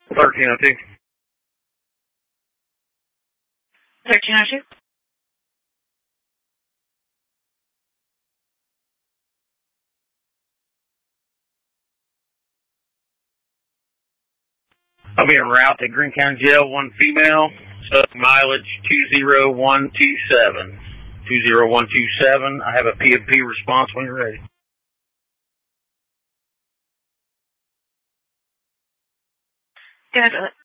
1302. 1302. I'll be en route to Greene County Jail, one female, mileage 20127. 20127. I have a PMP response when you're ready. Good.